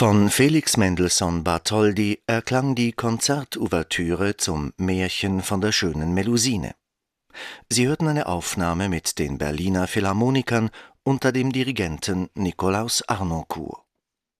Von Felix Mendelssohn Bartholdy erklang die Konzertouvertüre zum Märchen von der schönen Melusine. Sie hörten eine Aufnahme mit den Berliner Philharmonikern unter dem Dirigenten Nikolaus Harnoncourt.